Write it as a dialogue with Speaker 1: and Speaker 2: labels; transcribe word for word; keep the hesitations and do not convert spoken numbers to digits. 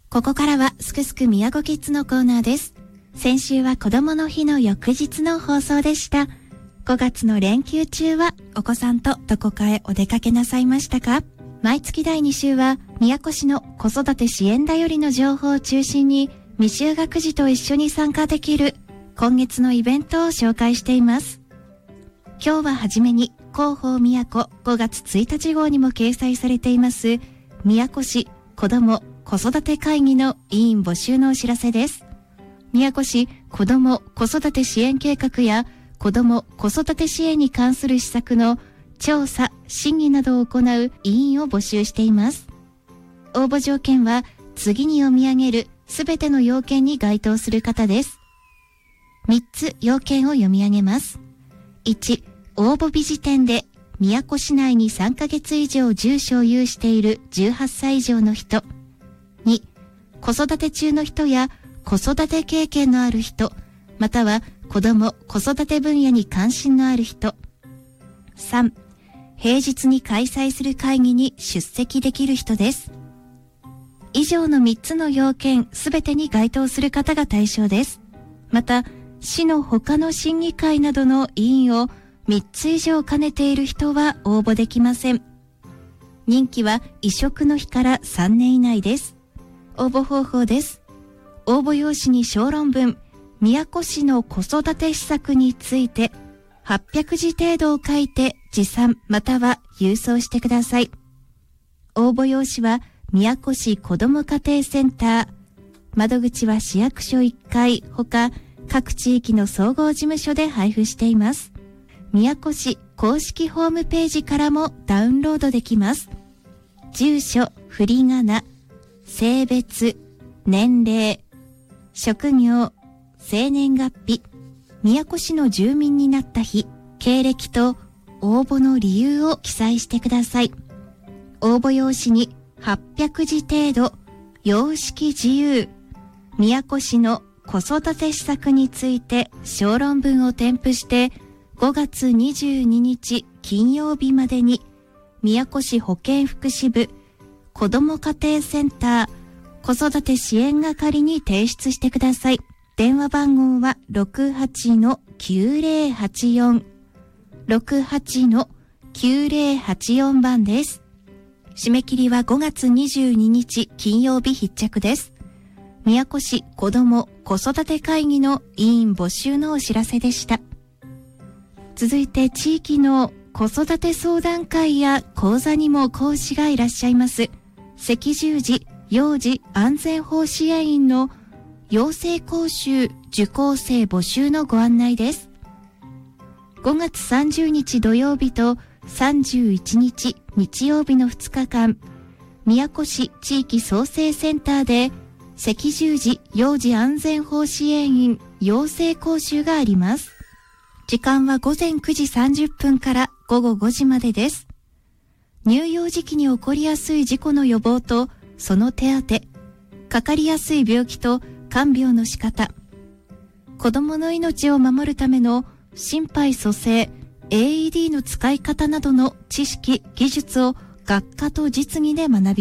Speaker 1: ここからはすくすく宮古キッズのコーナーです。先週は子供の日の翌日の放送でした。ごがつの連休中はお子さんとどこかへお出かけなさいましたか？毎月だいに週は宮古市の子育て支援だよりの情報を中心に未就学児と一緒に参加できる今月のイベントを紹介しています。今日ははじめに広報宮古ごがつついたち号にも掲載されています宮古市子ども子育て会議の委員募集のお知らせです。宮古市子ども子育て支援計画や子ども子育て支援に関する施策の調査・審議などを行う委員を募集しています。応募条件は次に読み上げるすべての要件に該当する方です。みっつ要件を読み上げます。いち、応募日時点で宮古市内にさんかげつ以上住所を有しているじゅうはっさい以上の人。に、子育て中の人や子育て経験のある人、または子ども子育て分野に関心のある人。さん、平日に開催する会議に出席できる人です。以上のみっつの要件すべてに該当する方が対象です。また、市の他の審議会などの委員をみっつ以上兼ねている人は応募できません。任期は委嘱の日からさんねん以内です。応募方法です。応募用紙に小論文、宮古市の子育て施策についてはっぴゃくじ程度を書いて持参または郵送してください。応募用紙は宮古市子ども家庭センター、窓口は市役所いっかいほか各地域の総合事務所で配布しています。宮古市公式ホームページからもダウンロードできます。住所、振り仮名、性別、年齢、職業、生年月日、宮古市の住民になった日、経歴と応募の理由を記載してください。応募用紙にはっぴゃくじ程度、様式自由、宮古市の子育て施策について小論文を添付してごがつにじゅうににち金曜日までに宮古市保健福祉部子ども家庭センター子育て支援係に提出してください。電話番号は ろくはちのきゅうぜろはちよん ろくはちのきゅうぜろはちよん 番です。締め切りはごがつにじゅうににち金曜日必着です。宮古市子ども子育て会議の委員募集のお知らせでした。続いて地域の子育て相談会や講座にも講師がいらっしゃいます赤十字幼児安全法支援員の養成講習受講生募集のご案内です。ごがつさんじゅうにち土曜日とさんじゅういちにち日曜日のふつかかん、宮古市地域創生センターで赤十字幼児安全法支援員養成講習があります。時間はごぜんくじさんじゅっぷんからごごごじまでです。乳幼児期に起こりやすい事故の予防とその手当、かかりやすい病気と看病の仕方、子供の命を守るための心肺蘇生、エーイーディー の使い方などの知識、技術を学科と実技で学び